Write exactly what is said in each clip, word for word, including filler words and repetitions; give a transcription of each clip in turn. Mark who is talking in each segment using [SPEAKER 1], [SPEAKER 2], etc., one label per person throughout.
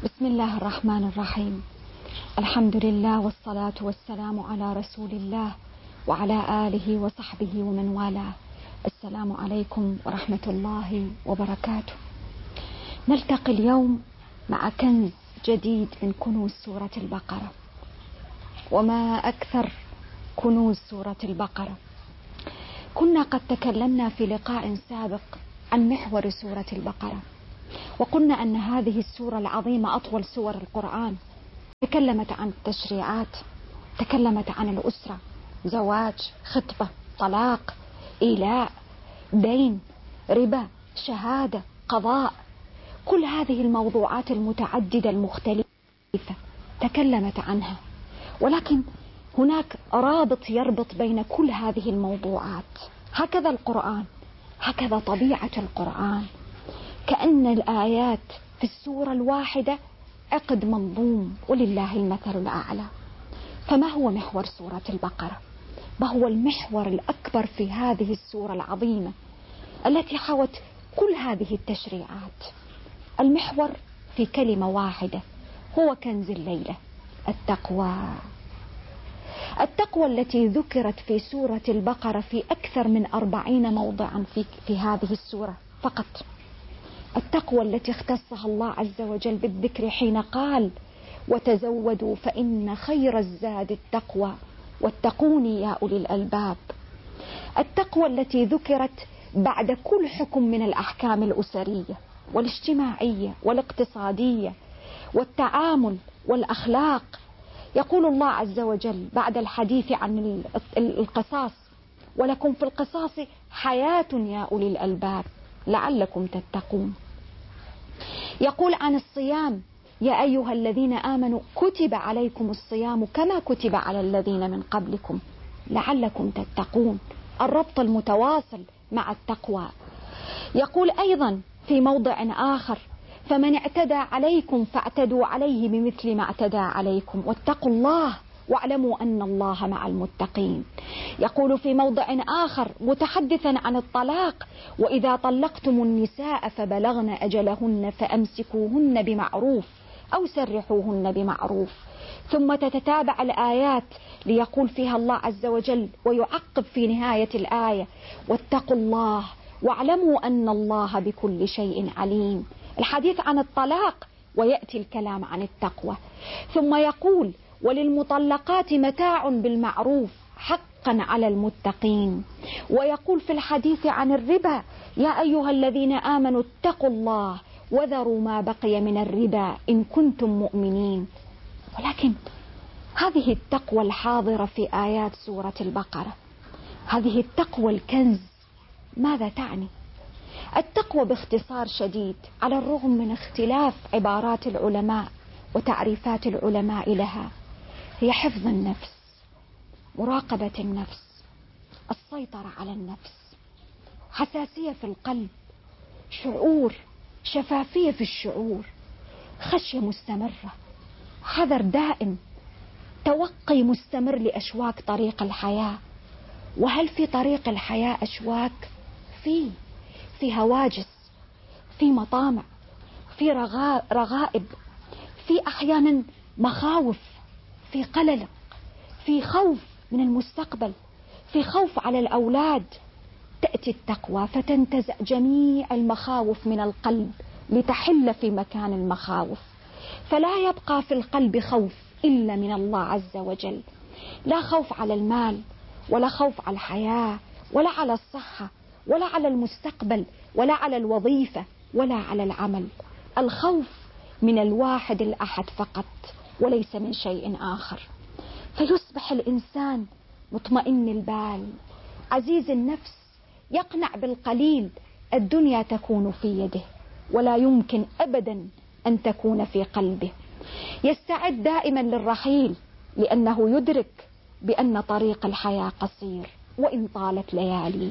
[SPEAKER 1] بسم الله الرحمن الرحيم. الحمد لله والصلاة والسلام على رسول الله وعلى آله وصحبه ومن والاه. السلام عليكم ورحمة الله وبركاته. نلتقي اليوم مع كنز جديد من كنوز سورة البقرة. وما أكثر كنوز سورة البقرة. كنا قد تكلمنا في لقاء سابق عن محور سورة البقرة، وقلنا أن هذه السورة العظيمة أطول سور القرآن. تكلمت عن التشريعات، تكلمت عن الأسرة، زواج، خطبة، طلاق، إيلاء، دين، ربا، شهادة، قضاء، كل هذه الموضوعات المتعددة المختلفة تكلمت عنها. ولكن هناك رابط يربط بين كل هذه الموضوعات. هكذا القرآن، هكذا طبيعة القرآن، كأن الآيات في السورة الواحدة عقد منظوم، ولله المثل الأعلى. فما هو محور سورة البقرة؟ ما هو المحور الأكبر في هذه السورة العظيمة التي حوت كل هذه التشريعات؟ المحور في كلمة واحدة، هو كنز الليلة: التقوى. التقوى التي ذكرت في سورة البقرة في أكثر من أربعين موضعا في, في هذه السورة فقط. التقوى التي اختصها الله عز وجل بالذكر حين قال: وتزودوا فإن خير الزاد التقوى واتقوني يا أولي الألباب. التقوى التي ذكرت بعد كل حكم من الأحكام الأسرية والاجتماعية والاقتصادية والتعامل والأخلاق. يقول الله عز وجل بعد الحديث عن القصاص: ولكم في القصاص حياة يا أولي الألباب لعلكم تتقون. يقول عن الصيام: يا أيها الذين آمنوا كتب عليكم الصيام كما كتب على الذين من قبلكم لعلكم تتقون. الربط المتواصل مع التقوى. يقول أيضا في موضع آخر: فمن اعتدى عليكم فاعتدوا عليه بمثل ما اعتدى عليكم واتقوا الله واعلموا أن الله مع المتقين. يقول في موضع آخر متحدثا عن الطلاق: وإذا طلقتم النساء فبلغن أجلهن فأمسكوهن بمعروف أو سرحوهن بمعروف. ثم تتتابع الآيات ليقول فيها الله عز وجل ويعقب في نهاية الآية: واتقوا الله واعلموا أن الله بكل شيء عليم. الحديث عن الطلاق ويأتي الكلام عن التقوى. ثم يقول: وللمطلقات متاع بالمعروف حقا على المتقين. ويقول في الحديث عن الربا: يا أيها الذين آمنوا اتقوا الله وذروا ما بقي من الربا إن كنتم مؤمنين. ولكن هذه التقوى الحاضرة في آيات سورة البقرة، هذه التقوى الكنز، ماذا تعني؟ التقوى باختصار شديد، على الرغم من اختلاف عبارات العلماء وتعريفات العلماء لها، هي حفظ النفس، مراقبة النفس، السيطرة على النفس، حساسية في القلب، شعور، شفافية في الشعور، خشية مستمرة، حذر دائم، توقي مستمر لأشواك طريق الحياة. وهل في طريق الحياة أشواك؟ في في هواجس، في مطامع، في رغائب، في أحيانا مخاوف، في قلق، في خوف من المستقبل، في خوف على الأولاد. تأتي التقوى فتنتزع جميع المخاوف من القلب لتحل في مكان المخاوف، فلا يبقى في القلب خوف إلا من الله عز وجل. لا خوف على المال، ولا خوف على الحياة، ولا على الصحة، ولا على المستقبل، ولا على الوظيفة، ولا على العمل. الخوف من الواحد الأحد فقط وليس من شيء آخر. فيصبح الإنسان مطمئن البال، عزيز النفس، يقنع بالقليل. الدنيا تكون في يده ولا يمكن أبدا أن تكون في قلبه. يستعد دائما للرحيل لأنه يدرك بأن طريق الحياة قصير وإن طالت لياليه.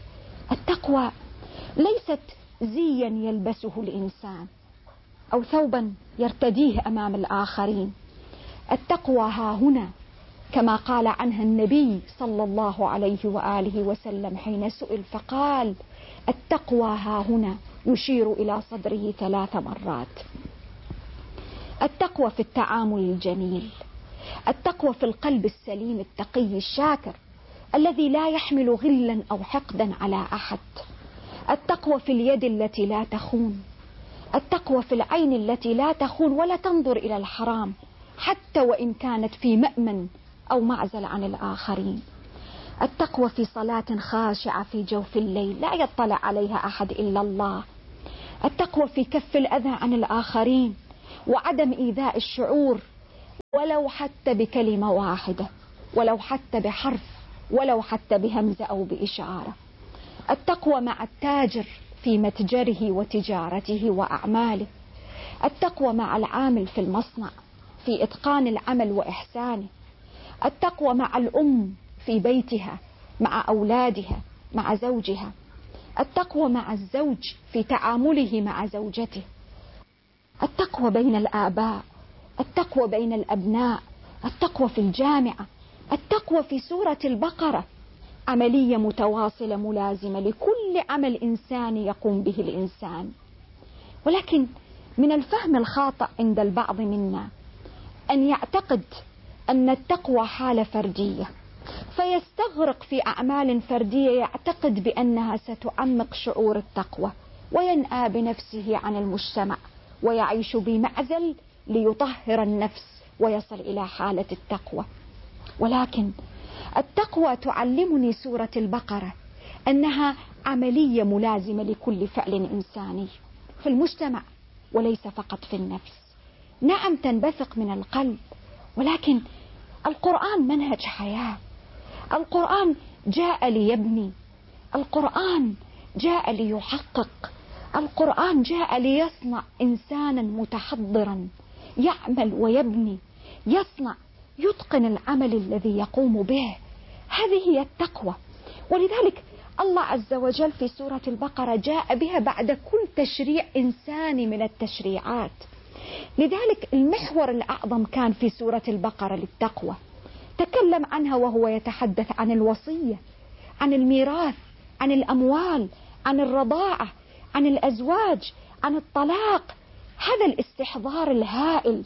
[SPEAKER 1] التقوى ليست زيا يلبسه الإنسان أو ثوبا يرتديه أمام الآخرين. التقوى ها هنا كما قال عنها النبي صلى الله عليه وآله وسلم حين سئل فقال: التقوى ها هنا، يشير إلى صدره ثلاث مرات. التقوى في التعامل الجميل، التقوى في القلب السليم التقي الشاكر الذي لا يحمل غلا أو حقدا على أحد، التقوى في اليد التي لا تخون، التقوى في العين التي لا تخون ولا تنظر إلى الحرام حتى وإن كانت في مأمن أو معزل عن الآخرين، التقوى في صلاة خاشعة في جوف الليل لا يطلع عليها أحد إلا الله، التقوى في كف الأذى عن الآخرين وعدم إيذاء الشعور ولو حتى بكلمة واحدة، ولو حتى بحرف، ولو حتى بهمزة أو بإشارة، التقوى مع التاجر في متجره وتجارته وأعماله، التقوى مع العامل في المصنع في إتقان العمل وإحسانه، التقوى مع الأم في بيتها مع أولادها مع زوجها، التقوى مع الزوج في تعامله مع زوجته، التقوى بين الآباء، التقوى بين الأبناء، التقوى في الجامعة، التقوى في سورة البقرة عملية متواصلة ملازمة لكل عمل إنساني يقوم به الإنسان. ولكن من الفهم الخاطئ عند البعض منا أن يعتقد أن التقوى حالة فردية، فيستغرق في أعمال فردية يعتقد بأنها ستعمق شعور التقوى وينأى بنفسه عن المجتمع ويعيش بمعزل ليطهر النفس ويصل إلى حالة التقوى. ولكن التقوى تعلمني سورة البقرة أنها عملية ملازمة لكل فعل إنساني في المجتمع وليس فقط في النفس. نعم تنبثق من القلب، ولكن القرآن منهج حياة، القرآن جاء ليبني، القرآن جاء ليحقق، القرآن جاء ليصنع إنسانا متحضرا يعمل ويبني، يصنع يتقن العمل الذي يقوم به. هذه هي التقوى. ولذلك الله عز وجل في سورة البقرة جاء بها بعد كل تشريع إنساني من التشريعات. لذلك المحور الأعظم كان في سورة البقرة للتقوى، تكلم عنها وهو يتحدث عن الوصية، عن الميراث، عن الأموال، عن الرضاعة، عن الأزواج، عن الطلاق. هذا الاستحضار الهائل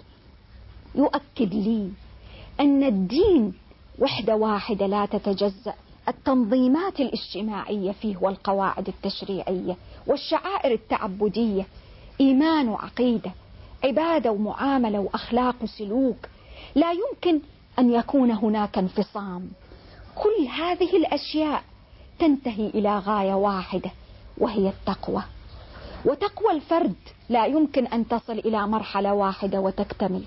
[SPEAKER 1] يؤكد لي أن الدين وحدة واحدة لا تتجزأ، التنظيمات الاجتماعية فيه والقواعد التشريعية والشعائر التعبدية، إيمان وعقيدة، عبادة ومعاملة وأخلاق وسلوك، لا يمكن أن يكون هناك انفصام. كل هذه الأشياء تنتهي إلى غاية واحدة وهي التقوى. وتقوى الفرد لا يمكن أن تصل إلى مرحلة واحدة وتكتمل.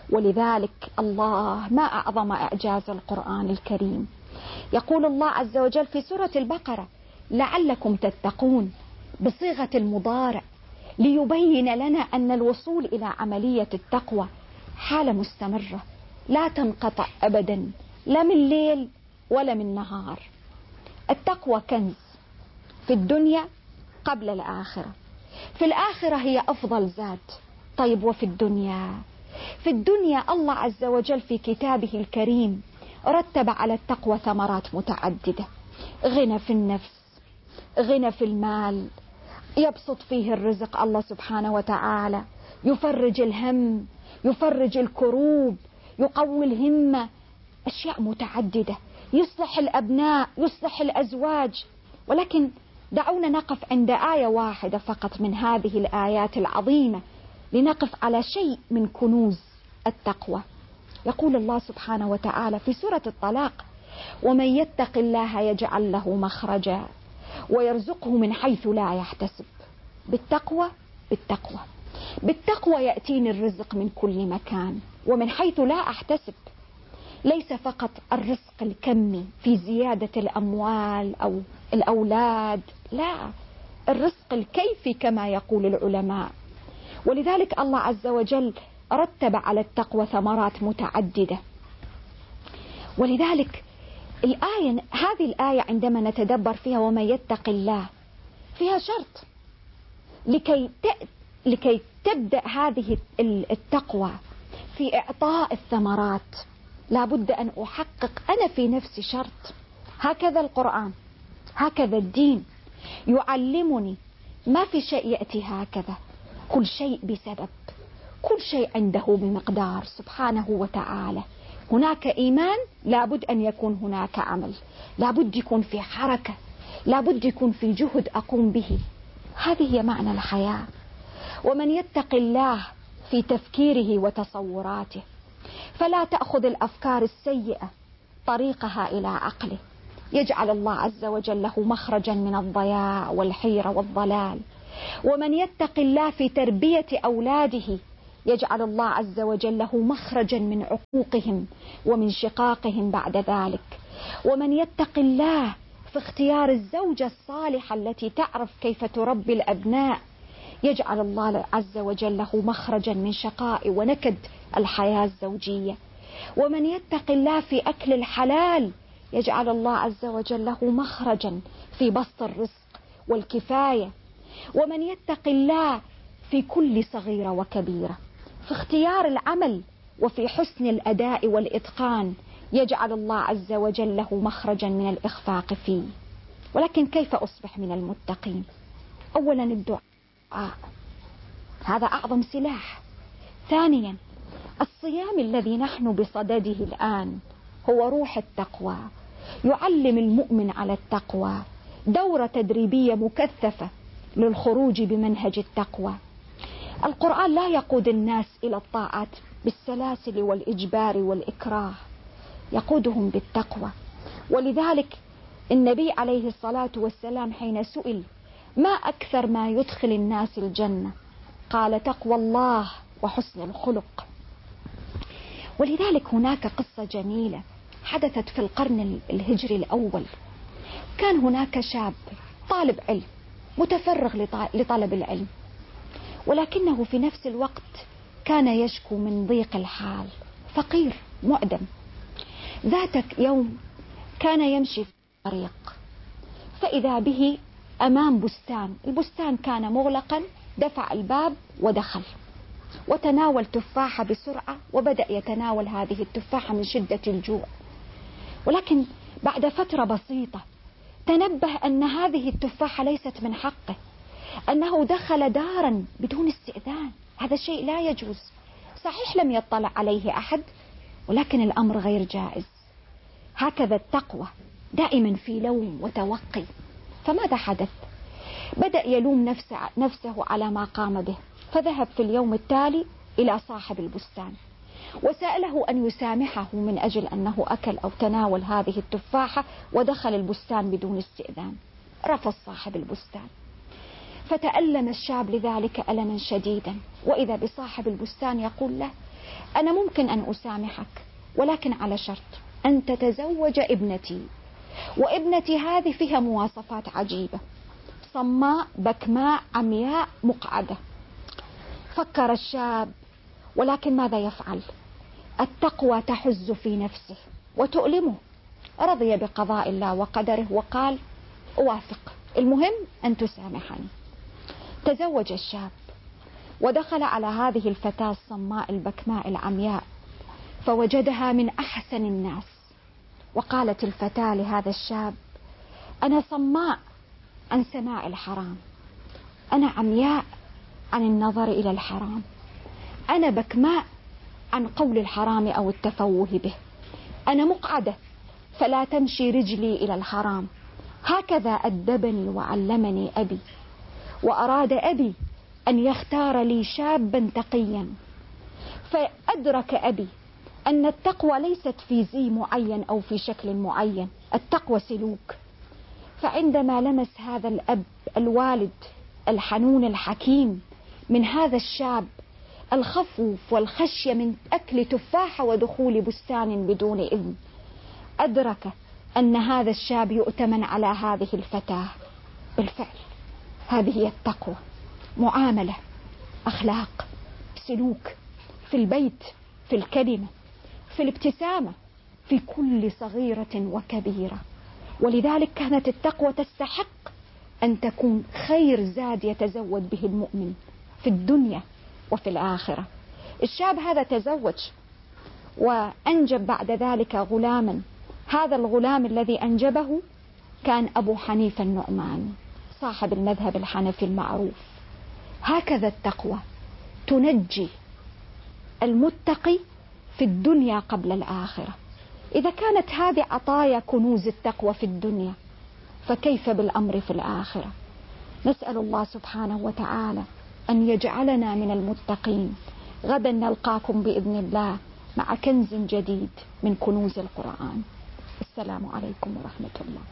[SPEAKER 1] ولذلك الله ما أعظم إعجاز القرآن الكريم، يقول الله عز وجل في سورة البقرة لعلكم تتقون بصيغة المضارع ليبين لنا أن الوصول إلى عملية التقوى حالة مستمرة لا تنقطع أبدا، لا من ليل ولا من نهار. التقوى كنز في الدنيا قبل الآخرة، في الآخرة هي أفضل زاد. طيب وفي الدنيا؟ في الدنيا الله عز وجل في كتابه الكريم رتب على التقوى ثمرات متعددة: غنى في النفس، غنى في المال، يبسط فيه الرزق الله سبحانه وتعالى، يفرج الهم، يفرج الكروب، يقوي الهمة، أشياء متعددة، يصلح الأبناء، يصلح الأزواج. ولكن دعونا نقف عند آية واحدة فقط من هذه الآيات العظيمة لنقف على شيء من كنوز التقوى. يقول الله سبحانه وتعالى في سورة الطلاق: ومن يتق الله يجعل له مخرجا ويرزقه من حيث لا يحتسب. بالتقوى بالتقوى بالتقوى يأتيني الرزق من كل مكان ومن حيث لا أحتسب. ليس فقط الرزق الكمي في زيادة الأموال أو الأولاد، لا، الرزق الكيفي كما يقول العلماء. ولذلك الله عز وجل رتب على التقوى ثمرات متعددة. ولذلك الآية هذه الآية عندما نتدبر فيها ومن يتق الله فيها شرط لكي لكي تبدأ هذه التقوى في إعطاء الثمرات. لا بد أن أحقق أنا في نفسي شرط. هكذا القرآن، هكذا الدين يعلمني ما في شيء يأتي هكذا، كل شيء بسبب، كل شيء عنده بمقدار سبحانه وتعالى. هناك إيمان لابد أن يكون هناك عمل، لابد يكون في حركة، لابد يكون في جهد أقوم به. هذه هي معنى الحياة. ومن يتق الله في تفكيره وتصوراته فلا تأخذ الأفكار السيئة طريقها إلى عقله، يجعل الله عز وجل له مخرجا من الضياع والحيرة والضلال. ومن يتق الله في تربية أولاده يجعل الله عز وجل له مخرجا من عقوقهم ومن شقاقهم بعد ذلك. ومن يتق الله في اختيار الزوجة الصالحة التي تعرف كيف تربي الأبناء يجعل الله عز وجل له مخرجا من شقاء ونكد الحياة الزوجية. ومن يتق الله في أكل الحلال يجعل الله عز وجل له مخرجا في بسط الرزق والكفاية. ومن يتق الله في كل صغيرة وكبيرة، في اختيار العمل وفي حسن الأداء والإتقان يجعل الله عز وجل له مخرجا من الإخفاق فيه. ولكن كيف أصبح من المتقين؟ أولا الدعاء، هذا أعظم سلاح. ثانيا الصيام الذي نحن بصدده الآن هو روح التقوى، يعلم المؤمن على التقوى، دورة تدريبية مكثفة للخروج بمنهج التقوى. القرآن لا يقود الناس إلى الطاعات بالسلاسل والإجبار والإكراه، يقودهم بالتقوى. ولذلك النبي عليه الصلاة والسلام حين سئل ما أكثر ما يدخل الناس الجنة قال تقوى الله وحسن الخلق. ولذلك هناك قصة جميلة حدثت في القرن الهجري الأول. كان هناك شاب طالب علم متفرغ لطلب العلم، ولكنه في نفس الوقت كان يشكو من ضيق الحال، فقير معدم. ذات يوم كان يمشي في الطريق فإذا به أمام بستان، البستان كان مغلقا، دفع الباب ودخل وتناول تفاحة بسرعة وبدأ يتناول هذه التفاحة من شدة الجوع. ولكن بعد فترة بسيطة تنبه أن هذه التفاحة ليست من حقه، أنه دخل دارا بدون استئذان، هذا شيء لا يجوز. صحيح لم يطلع عليه أحد ولكن الأمر غير جائز. هكذا التقوى دائما في لوم وتوقي. فماذا حدث؟ بدأ يلوم نفسه, نفسه على ما قام به، فذهب في اليوم التالي إلى صاحب البستان وسأله أن يسامحه من أجل أنه أكل أو تناول هذه التفاحة ودخل البستان بدون استئذان. رفض صاحب البستان، فتألم الشاب لذلك ألما شديدا، وإذا بصاحب البستان يقول له أنا ممكن أن أسامحك ولكن على شرط أن تتزوج ابنتي، وابنتي هذه فيها مواصفات عجيبة، صماء بكماء عمياء مقعدة. فكر الشاب، ولكن ماذا يفعل؟ التقوى تحز في نفسه وتؤلمه. رضي بقضاء الله وقدره وقال أوافق، المهم أن تسامحني. تزوج الشاب ودخل على هذه الفتاة الصماء البكماء العمياء فوجدها من أحسن الناس. وقالت الفتاة لهذا الشاب أنا صماء عن سماع الحرام، أنا عمياء عن النظر إلى الحرام، أنا بكماء عن قول الحرام أو التفوه به، أنا مقعدة فلا تمشي رجلي إلى الحرام. هكذا أدبني وعلمني أبي، وأراد أبي أن يختار لي شابا تقيا. فأدرك أبي أن التقوى ليست في زي معين أو في شكل معين، التقوى سلوك. فعندما لمس هذا الأب الوالد الحنون الحكيم من هذا الشاب الخفوف والخشية من أكل تفاحة ودخول بستان بدون إذن، أدرك أن هذا الشاب يؤتمن على هذه الفتاة. بالفعل هذه هي التقوى، معاملة، أخلاق، سلوك، في البيت، في الكلمة، في الابتسامة، في كل صغيرة وكبيرة. ولذلك كانت التقوى تستحق أن تكون خير زاد يتزود به المؤمن في الدنيا وفي الآخرة. الشاب هذا تزوج وأنجب بعد ذلك غلاما. هذا الغلام الذي أنجبه كان أبو حنيفة النعمان صاحب المذهب الحنفي المعروف. هكذا التقوى تنجي المتقي في الدنيا قبل الآخرة. إذا كانت هذه عطايا كنوز التقوى في الدنيا، فكيف بالأمر في الآخرة؟ نسأل الله سبحانه وتعالى أن يجعلنا من المتقين. غدا نلقاكم بإذن الله مع كنز جديد من كنوز القرآن. السلام عليكم ورحمة الله.